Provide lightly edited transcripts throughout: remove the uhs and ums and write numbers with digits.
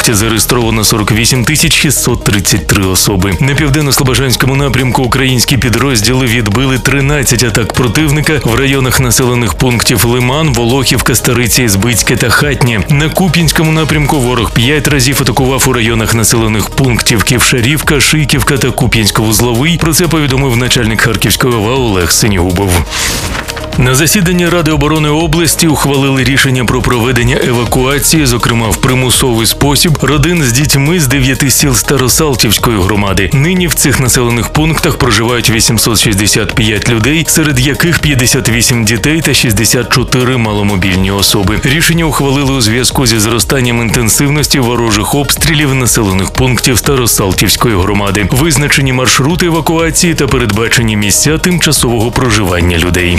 області зареєстровано 48 633 особи. На південно-слобожанському напрямку українські підрозділи відбили 13 атак противника в районах населених пунктів Лиман, Волохівка, Стариця, Ізбицьке та Хатнє. На Куп'янському напрямку ворог 5 разів атакував у районах населених пунктів Ківшарівка, Шийківка та Куп'янсько-Вузловий. Про це повідомив начальник Харківської ОВА Олег Синігубов. На засіданні Ради оборони області ухвалили рішення про проведення евакуації, зокрема в примусовий спосіб, родин з дітьми з 9 сіл Старосалтівської громади. Нині в цих населених пунктах проживають 865 людей, серед яких 58 дітей та 64 маломобільні особи. Рішення ухвалили у зв'язку зі зростанням інтенсивності ворожих обстрілів населених пунктів Старосалтівської громади. Визначені маршрути евакуації та передбачені місця тимчасового проживання людей.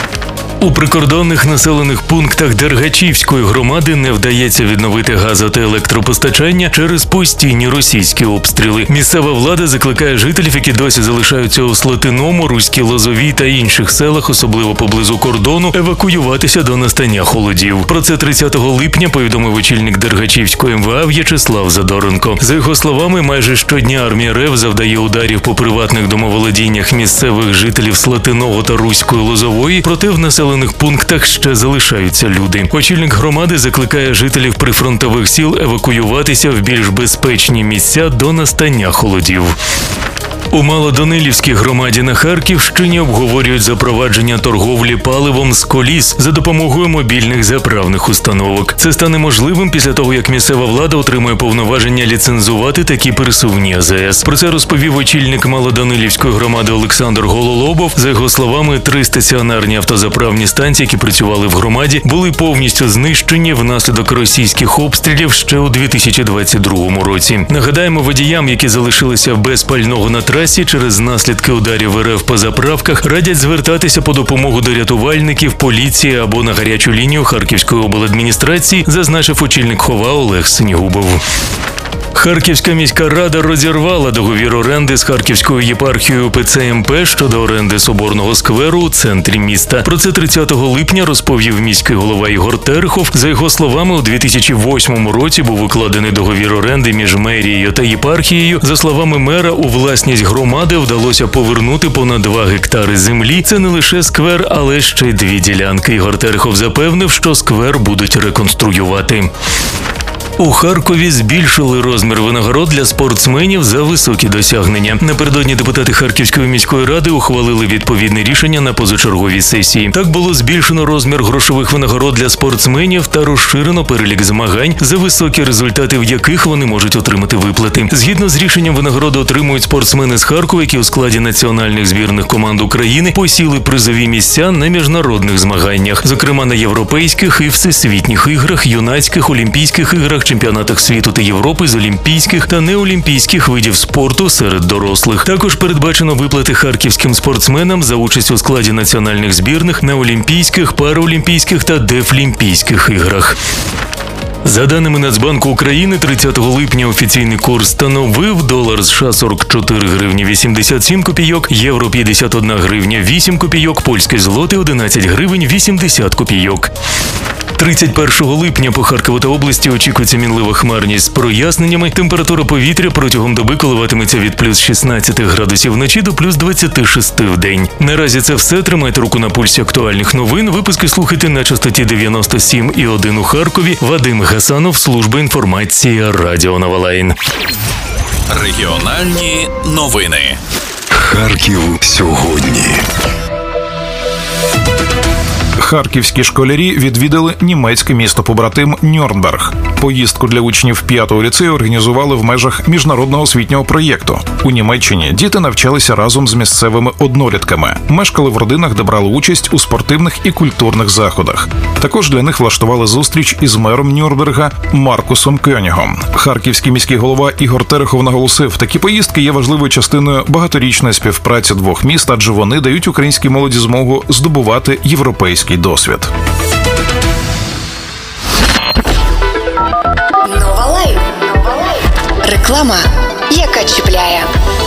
У прикордонних населених пунктах Дергачівської громади не вдається відновити газо- та електропостачання через постійні російські обстріли. Місцева влада закликає жителів, які досі залишаються у Слатиному, Руській Лозовій та інших селах, особливо поблизу кордону, евакуюватися до настання холодів. Про це 30 липня повідомив очільник Дергачівської МВА В'ячеслав Задоренко. За його словами, майже щодня армія РФ завдає ударів по приватних домоволодіннях місцевих жителів Слатиного та Руської Лозової, проте в населених пунктах ще залишаються люди. Очільник громади закликає жителів прифронтових сіл евакуюватися в більш безпечні місця до настання холодів. У Малоданилівській громаді на Харківщині обговорюють запровадження торговлі паливом з коліс за допомогою мобільних заправних установок. Це стане можливим після того, як місцева влада отримує повноваження ліцензувати такі пересувні АЗС. Про це розповів очільник Малоданилівської громади Олександр Гололобов. За його словами, 3 стаціонарні автозаправні станції, які працювали в громаді, були повністю знищені внаслідок російських обстрілів ще у 2022 році. Нагадаємо, водіям, які залишилися без пального на трасі через наслідки ударів РФ по заправках, радять звертатися по допомогу до рятувальників, поліції або на гарячу лінію Харківської обладміністрації, зазначив очільник ХОВА Олег Синігубов. Харківська міська рада розірвала договір оренди з Харківською єпархією УПЦ МП щодо оренди Соборного скверу у центрі міста. Про це 30 липня розповів міський голова Ігор Терехов. За його словами, у 2008 році був укладений договір оренди між мерією та єпархією. За словами мера, у власність громади вдалося повернути понад 2 гектари землі. Це не лише сквер, але ще й 2 ділянки. Ігор Терехов запевнив, що сквер будуть реконструювати. У Харкові збільшили розмір винагород для спортсменів за високі досягнення. Напередодні депутати Харківської міської ради ухвалили відповідне рішення на позачерговій сесії. Так було збільшено розмір грошових винагород для спортсменів та розширено перелік змагань, за високі результати в яких вони можуть отримати виплати. Згідно з рішенням, винагороди отримують спортсмени з Харкова, які у складі національних збірних команд України посіли призові місця на міжнародних змаганнях, зокрема на європейських і всесвітніх іграх, юнацьких, олімпійських іграх, чемпіонатах світу та Європи з олімпійських та неолімпійських видів спорту серед дорослих. Також передбачено виплати харківським спортсменам за участь у складі національних збірних на олімпійських, параолімпійських та дефлімпійських іграх. За даними Нацбанку України, 30 липня офіційний курс становив долар США 44 гривні 87 копійок, євро 51 гривня 8 копійок, польський злотий 11 гривень 80 копійок. 31 липня по Харкову та області очікується мінлива хмарність з проясненнями. Температура повітря протягом доби коливатиметься від плюс 16 градусів вночі до плюс 26 в день. Наразі це все. Тримайте руку на пульсі актуальних новин. Випуски слухайте на частоті 97,1 у Харкові. Вадим Гасанов, служба інформації Радіо Новолайн. Регіональні новини. Харків сьогодні. Харківські школярі відвідали німецьке місто-побратим Нюрнберг. Поїздку для учнів 5-го ліцею організували в межах міжнародного освітнього проєкту. У Німеччині діти навчалися разом з місцевими однолітками, мешкали в родинах, де брали участь у спортивних і культурних заходах. Також для них влаштували зустріч із мером Нюрнберга Маркусом Кьонігом. Харківський міський голова Ігор Терехов наголосив, такі поїздки є важливою частиною багаторічної співпраці двох міст, адже вони дають українській молоді змогу здобувати європейський досвід. Новолайн. Реклама, яка чіпляє.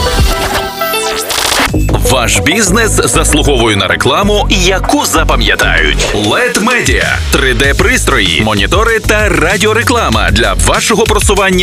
Ваш бізнес заслуговує на рекламу, яку запам'ятають. LED Media – 3D-пристрої, монітори та радіореклама для вашого просування